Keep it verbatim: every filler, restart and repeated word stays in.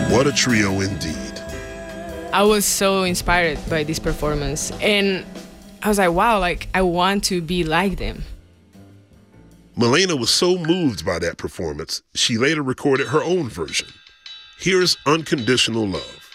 What a trio indeed. I was so inspired by this performance, and I was like, wow, like I want to be like them. Malena was so moved by that performance, she later recorded her own version. Here's Unconditional Love.